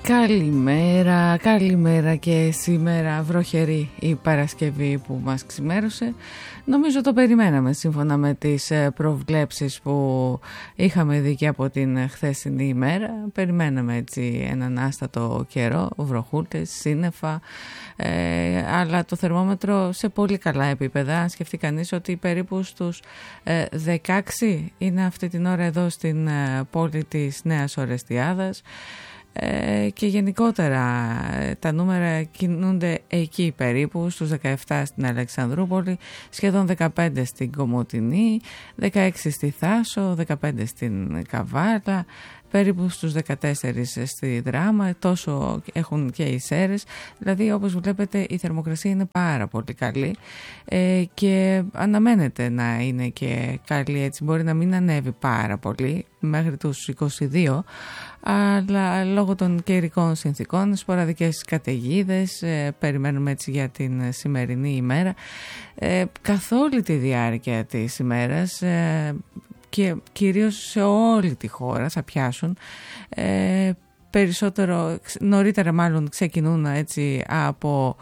Καλημέρα, καλημέρα και σήμερα βροχερή η Παρασκευή που μας ξημέρωσε. Νομίζω το περιμέναμε σύμφωνα με τις προβλέψεις που είχαμε δει και από την χθεσινή ημέρα. Περιμέναμε έτσι έναν άστατο καιρό, βροχούλες, σύννεφα, αλλά το θερμόμετρο σε πολύ καλά επίπεδα. Αν σκεφτεί κανείς ότι περίπου στους 16 είναι αυτή την ώρα εδώ στην πόλη της Νέας Ορεστιάδας. Και γενικότερα τα νούμερα κινούνται εκεί περίπου, στους 17 στην Αλεξανδρούπολη, σχεδόν 15 στην Κομοτηνή, 16 στη Θάσο, 15 στην Καβάλα, περίπου στους 14 στη Δράμα, τόσο έχουν και οι Σέρρες. Δηλαδή, όπως βλέπετε, η θερμοκρασία είναι πάρα πολύ καλή και αναμένεται να είναι και καλή, έτσι μπορεί να μην ανέβει πάρα πολύ μέχρι τους 22, αλλά λόγω των καιρικών συνθήκων, σποραδικές καταιγίδες, περιμένουμε έτσι για την σημερινή ημέρα. Καθ' όλη τη διάρκεια της ημέρας και κυρίως σε όλη τη χώρα θα πιάσουν, περισσότερο, νωρίτερα μάλλον ξεκινούν έτσι από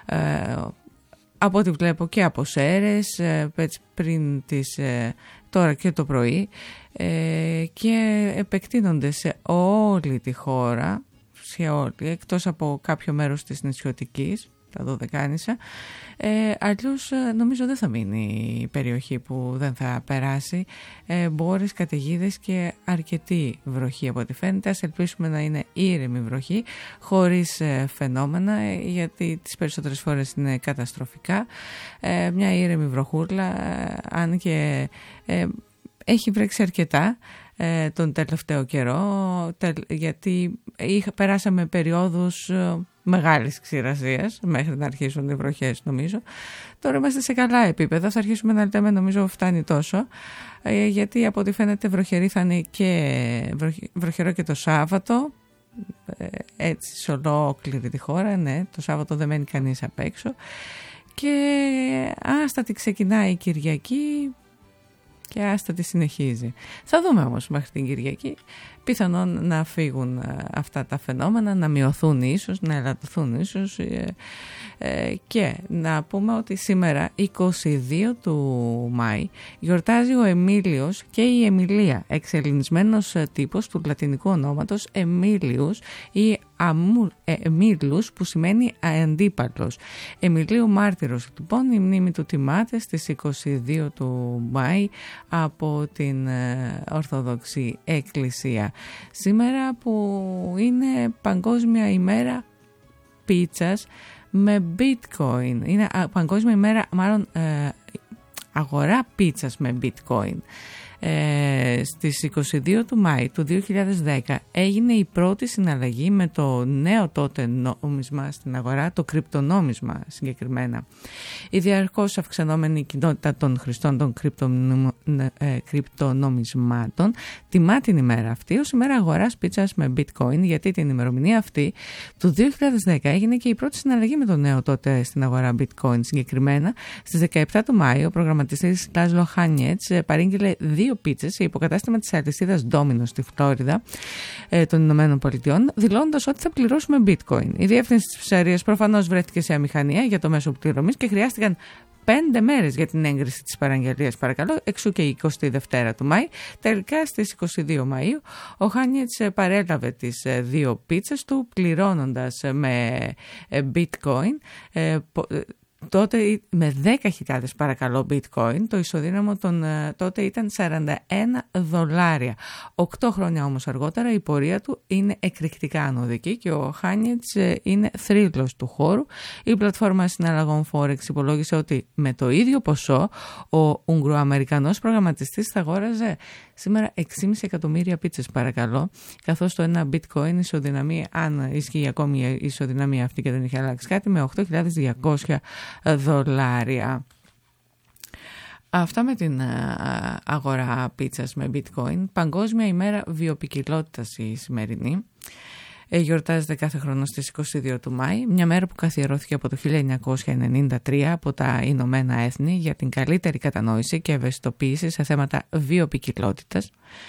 ό,τι βλέπω και από Σέρρες, πριν τις τώρα και το πρωί, και επεκτείνονται σε όλη τη χώρα, σε όλη, εκτός από κάποιο μέρος της νησιωτικής, τα Δωδεκάνησα. Αλλιώς νομίζω δεν θα μείνει η περιοχή που δεν θα περάσει μπόρες, καταιγίδες και αρκετή βροχή από ό,τι φαίνεται. Ας ελπίσουμε να είναι ήρεμη βροχή, χωρίς φαινόμενα, γιατί τις περισσότερες φορές είναι καταστροφικά. Μια ήρεμη βροχούλα, αν και έχει βρέξει αρκετά τον τελευταίο καιρό, γιατί περάσαμε περιόδους μεγάλης ξηρασίας μέχρι να αρχίσουν οι βροχές, νομίζω. Τώρα είμαστε σε καλά επίπεδα, θα αρχίσουμε να λέμε, νομίζω φτάνει τόσο, γιατί από ό,τι φαίνεται βροχερή θα είναι και βροχερό και το Σάββατο, έτσι σε ολόκληρη τη χώρα. Ναι, το Σάββατο δεν μένει κανείς απ' έξω και άστατη ξεκινάει η Κυριακή και άστα τη συνεχίζει. Θα δούμε όμως μέχρι την Κυριακή, πιθανόν να φύγουν αυτά τα φαινόμενα, να μειωθούν ίσως, να ελαττωθούν ίσως, και να πούμε ότι σήμερα 22 του Μάη γιορτάζει ο Εμίλιος και η Εμιλία, εξελληνισμένος τύπος του λατινικού ονόματος Εμίλιους ή Εμίλους, που σημαίνει αντίπαλος. Εμιλίου Μάρτυρος, λοιπόν, η μνήμη του τιμάται στις 22 του Μάη από την Ορθόδοξη Εκκλησία. Σήμερα που είναι Παγκόσμια ημέρα πίτσας με bitcoin, είναι Παγκόσμια ημέρα, μάλλον αγορά πίτσας με bitcoin. Στις 22 του Μάη του 2010 έγινε η πρώτη συναλλαγή με το νέο τότε νόμισμα στην αγορά, το κρυπτονόμισμα συγκεκριμένα. Η διαρκώς αυξανόμενη κοινότητα των χρηστών των κρυπτονομισμάτων τιμά την ημέρα αυτή ως ημέρα αγοράς πίτσας με bitcoin, γιατί την ημερομηνία αυτή του 2010 έγινε και η πρώτη συναλλαγή με το νέο τότε στην αγορά bitcoin. Συγκεκριμένα στις 17 του Μάη ο προγραμματιστής Λάζλο Χάνιετς παρήγγειλε 2 πίτσες σε υποκατάστημα της αλυσίδας Domino's στη Φλόριδα των Ηνωμένων Πολιτειών, δηλώνοντας ότι θα πληρώσουμε bitcoin. Η διεύθυνση της ψαρίας προφανώς βρέθηκε σε αμηχανία για το μέσο πληρωμής και χρειάστηκαν 5 μέρες για την έγκριση της παραγγελίας, παρακαλώ, εξού και η 22 του Μάη. Τελικά στις 22 Μαΐου ο Χάνιετς παρέλαβε τις 2 πίτσες του πληρώνοντας με bitcoin, τότε με 10.000 παρακαλώ bitcoin. Το ισοδύναμο τότε ήταν $41. 8 χρόνια όμως αργότερα η πορεία του είναι εκρηκτικά ανωδική και ο Χάνιετς είναι θρύλος του χώρου. Η πλατφόρμα συναλλαγών Forex υπολόγισε ότι με το ίδιο ποσό ο Ουγγροαμερικανός προγραμματιστής θα αγόραζε σήμερα 6,5 εκατομμύρια πίτσες, παρακαλώ, καθώς το ένα bitcoin ισοδυναμεί, αν ισχύει ακόμη η ισοδυναμία αυτή και δεν είχε αλλάξει κάτι, με $8.200. Αυτά με την αγορά πίτσας με bitcoin. Παγκόσμια ημέρα βιοποικιλότητας η σημερινή. Γιορτάζεται κάθε χρόνο στις 22 του Μάη, μια μέρα που καθιερώθηκε από το 1993 από τα Ηνωμένα Έθνη για την καλύτερη κατανόηση και ευαισθητοποίηση σε θέματα βιοποικιλότητας.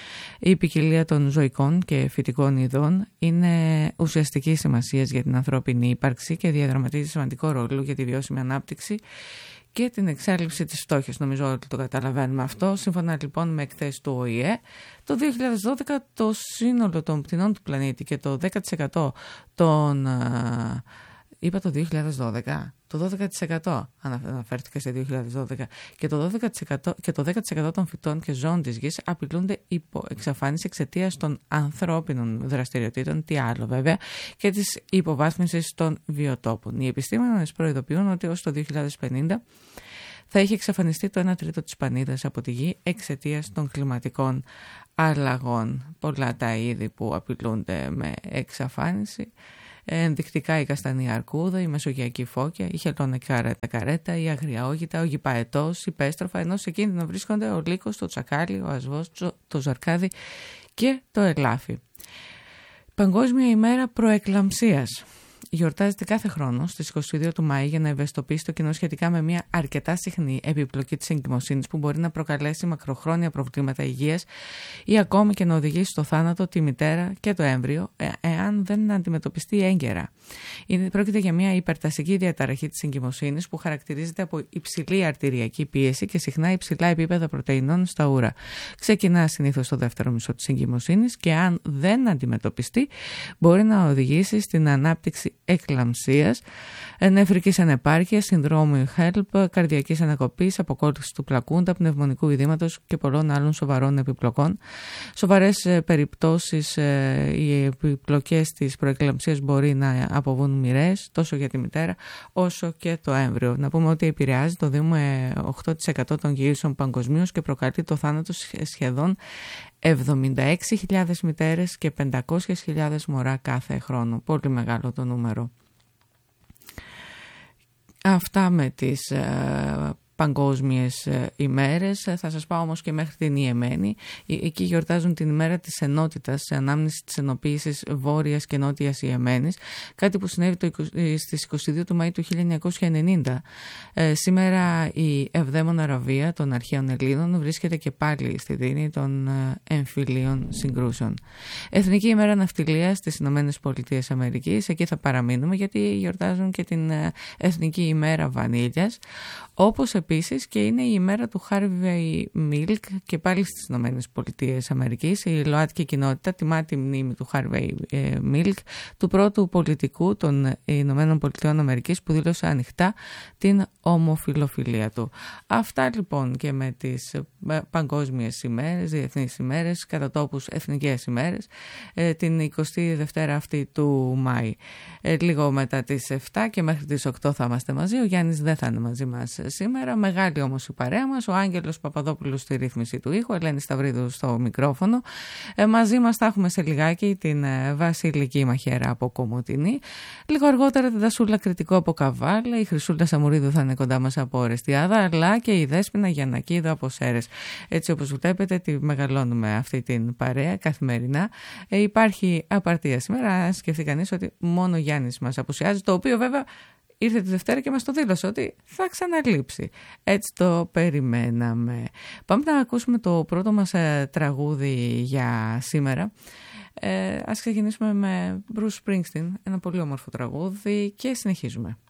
Η ποικιλία των ζωικών και φυτικών ειδών είναι ουσιαστική σημασία για την ανθρώπινη ύπαρξη και διαδραματίζει σημαντικό ρόλο για τη βιώσιμη ανάπτυξη και την εξάλληψη της φτώχειας. Νομίζω ότι το καταλαβαίνουμε αυτό. Σύμφωνα λοιπόν με εκθέσεις του ΟΗΕ, το 2012 το σύνολο των πτηνών του πλανήτη και το 10% των... Είπα το 2012, το 12% αναφέρθηκα σε 2012 και το 10% των φυτών και ζώων της γης απειλούνται υπό εξαφάνιση εξαιτίας των ανθρώπινων δραστηριοτήτων, τι άλλο βέβαια, και της υποβάθμισης των βιοτόπων. Οι επιστήμονες προειδοποιούν ότι ως το 2050 θα έχει εξαφανιστεί το 1 τρίτο της πανίδας από τη γη εξαιτίας των κλιματικών αλλαγών. Πολλά τα είδη που απειλούνται με εξαφάνιση. Ενδεικτικά η καστανή αρκούδα, η μεσογειακή φώκια, η χελώνα καρέτα, η αγριαόγητα, ο γηπαετός, η πέστροφα, ενώ σε κίνδυνο βρίσκονται ο λύκος, το τσακάλι, ο ασβός, το ζαρκάδι και το ελάφι. Παγκόσμια ημέρα προεκλαμψίας. Γιορτάζεται κάθε χρόνο στις 22 του Μάη για να ευαισθητοποιήσει το κοινό σχετικά με μια αρκετά συχνή επιπλοκή της εγκυμοσύνης που μπορεί να προκαλέσει μακροχρόνια προβλήματα υγείας ή ακόμη και να οδηγήσει στο θάνατο τη μητέρα και το έμβριο εάν δεν αντιμετωπιστεί έγκαιρα. Πρόκειται για μια υπερτασική διαταραχή της εγκυμοσύνης που χαρακτηρίζεται από υψηλή αρτηριακή πίεση και συχνά υψηλά επίπεδα πρωτεϊνών στα ούρα. Ξεκινά συνήθως στο δεύτερο μισό της εγκυμοσύνης και αν δεν αντιμετωπιστεί μπορεί να οδηγήσει στην ανάπτυξη εκλαμψίας, νεφρικής ανεπάρκειας, συνδρόμου HELP, καρδιακής ανακοπής, αποκόλλησης του πλακούντα, πνευμονικού ειδήματος και πολλών άλλων σοβαρών επιπλοκών. Σοβαρές περιπτώσεις οι επιπλοκές της προεκλαμψίας μπορεί να αποβούν μοιραίες τόσο για τη μητέρα όσο και το έμβριο. Να πούμε ότι επηρεάζει το 2 με 8% των γυήσεων παγκοσμίως και προκαλεί το θάνατο σχεδόν 76.000 μητέρες και 500.000 μωρά κάθε χρόνο. Πολύ μεγάλο το νούμερο. Αυτά με τις παγκόσμιες ημέρες. Θα σας πάω όμως και μέχρι την Ιεμένη. Εκεί γιορτάζουν την ημέρα της ενότητας σε ανάμνηση της ενοποίησης Βόρειας και Νότιας Ιεμένης, κάτι που συνέβη στις 22 του Μαΐου του 1990. Σήμερα η Εβδαίμονα Αραβία των αρχαίων Ελλήνων βρίσκεται και πάλι στη δίνη των εμφυλίων συγκρούσεων. Εθνική ημέρα ναυτιλίας στις Ηνωμένες Πολιτείες Αμερικής. Εκεί θα παραμείνουμε γιατί γιορτάζουν και την Εθνική ημέρα Βανίλιας, όπως επίσης και είναι η ημέρα του Harvey Milk και πάλι στις Ηνωμένες Πολιτείες Αμερικής. Η ΛΟΑΤΚΙ κοινότητα τιμά τη μνήμη του Harvey Milk, του πρώτου πολιτικού των Ηνωμένων Πολιτειών Αμερικής που δήλωσε ανοιχτά την ομοφιλοφιλία του. Αυτά λοιπόν και με τις παγκόσμιες ημέρες, διεθνείς ημέρες, κατά τόπους εθνικές ημέρες, την 22η αυτή του Μάη. Λίγο μετά τις 7 και μέχρι τις 8 θα είμαστε μαζί. Ο Γιάννης δεν θα είναι μαζί μας σήμερα. Μεγάλη όμως η παρέα μας. Ο Άγγελος Παπαδόπουλος στη ρύθμιση του ήχου, Ελένη Σταυρίδου στο μικρόφωνο. Μαζί μας θα έχουμε σε λιγάκι την Βασιλική Μαχαίρα από Κομωτινή. Λίγο αργότερα την Δασούλα Κρητικό από Καβάλα. Η Χρυσούλα Σαμουρίδου θα είναι κοντά μας από Ορεστιάδα, αλλά και η Δέσποινα Γιαννακίδου από Σέρες. Έτσι όπως βλέπετε τη μεγαλώνουμε αυτή την παρέα καθημερινά. Υπάρχει απαρτία σήμερα. Σκεφτεί κανείς ότι μόνο ο Γιάννης μας απουσιάζει, το οποίο βέβαια ήρθε τη Δευτέρα και μας το δήλωσε ότι θα ξαναλείψει. Έτσι το περιμέναμε. Πάμε να ακούσουμε το πρώτο μας τραγούδι για σήμερα. Ας ξεκινήσουμε με Bruce Springsteen, ένα πολύ όμορφο τραγούδι και συνεχίζουμε.